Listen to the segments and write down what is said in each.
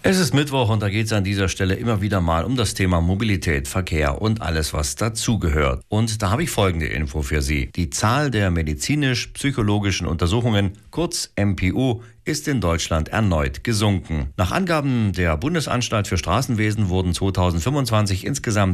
Es ist Mittwoch und da geht es an dieser Stelle immer wieder mal um das Thema Mobilität, Verkehr und alles, was dazugehört. Und da habe ich folgende Info für Sie. Die Zahl der medizinisch-psychologischen Untersuchungen, kurz MPU, ist in Deutschland erneut gesunken. Nach Angaben der Bundesanstalt für Straßenwesen wurden 2025 insgesamt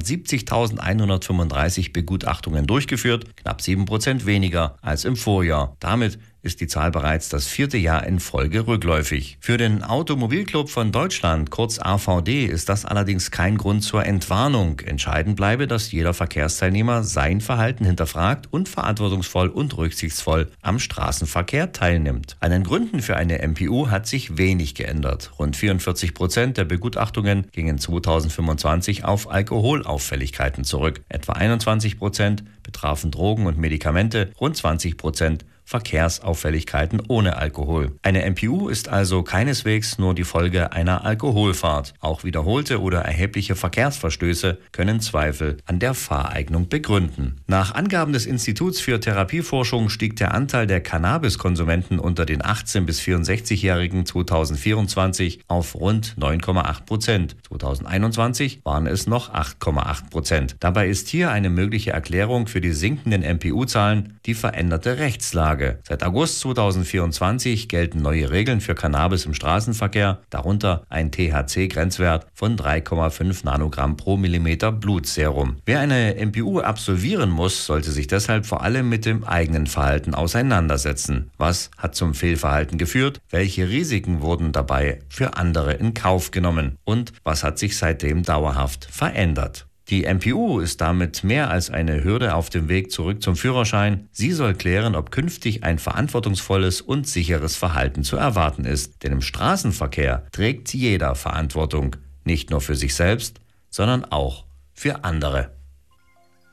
70.135 Begutachtungen durchgeführt, knapp 7% weniger als im Vorjahr. Damit ist die Zahl bereits das 4. Jahr in Folge rückläufig. Für den Automobilclub von Deutschland, kurz AVD, ist das allerdings kein Grund zur Entwarnung. Entscheidend bleibe, dass jeder Verkehrsteilnehmer sein Verhalten hinterfragt und verantwortungsvoll und rücksichtsvoll am Straßenverkehr teilnimmt. An den Gründen für eine MPU hat sich wenig geändert. Rund 44% der Begutachtungen gingen 2025 auf Alkoholauffälligkeiten zurück. Etwa 21% betrafen Drogen und Medikamente, rund 20% Verkehrsauffälligkeiten ohne Alkohol. Eine MPU ist also keineswegs nur die Folge einer Alkoholfahrt. Auch wiederholte oder erhebliche Verkehrsverstöße können Zweifel an der Fahreignung begründen. Nach Angaben des Instituts für Therapieforschung stieg der Anteil der Cannabiskonsumenten unter den 18- bis 64-Jährigen 2024 auf rund 9,8%. 2021 waren es noch 8,8%. Dabei ist hier eine mögliche Erklärung für die sinkenden MPU-Zahlen die veränderte Rechtslage. Seit August 2024 gelten neue Regeln für Cannabis im Straßenverkehr, darunter ein THC-Grenzwert von 3,5 Nanogramm pro Millimeter Blutserum. Wer eine MPU absolvieren muss, sollte sich deshalb vor allem mit dem eigenen Verhalten auseinandersetzen. Was hat zum Fehlverhalten geführt? Welche Risiken wurden dabei für andere in Kauf genommen? Und was hat sich seitdem dauerhaft verändert? Die MPU ist damit mehr als eine Hürde auf dem Weg zurück zum Führerschein. Sie soll klären, ob künftig ein verantwortungsvolles und sicheres Verhalten zu erwarten ist. Denn im Straßenverkehr trägt jeder Verantwortung, nicht nur für sich selbst, sondern auch für andere.